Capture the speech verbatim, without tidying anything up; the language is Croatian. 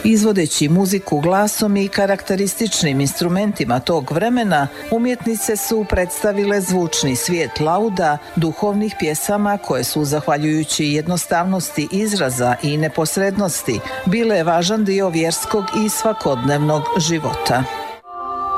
Izvodeći muziku glasom i karakterističnim instrumentima tog vremena, umjetnice su predstavile zvučni svijet lauda, duhovnih pjesama koje su, zahvaljujući jednostavnosti izraza i neposrednosti, bile važan dio vjerskog i svakodnevnog života.